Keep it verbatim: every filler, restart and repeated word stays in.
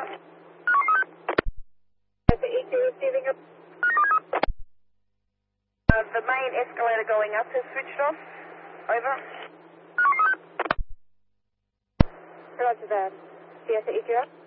Delta E Q receiving a... Uh, the main escalator going up has switched off. Over. Roger that. Delta E Q.